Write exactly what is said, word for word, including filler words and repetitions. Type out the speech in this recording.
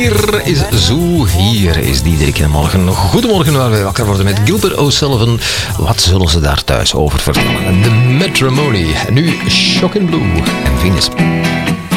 Hier is Zoo, hier is Diederik en morgen. Goedemorgen, waar wij wakker worden met Gilbert O'Sullivan. Wat zullen ze daar thuis over vertellen? De Matrimony. En nu Shocking Blue en Venus.